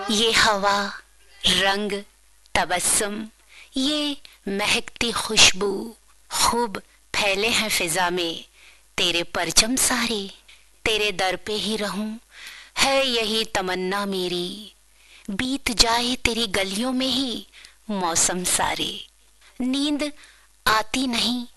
ये हवा, रंग, तबस्सुम, ये महकती खुशबू खूब फैले हैं फिजा में। तेरे परचम सारे, तेरे दर पे ही रहूं, है यही तमन्ना मेरी। बीत जाए तेरी गलियों में ही मौसम सारे। नींद आती नहीं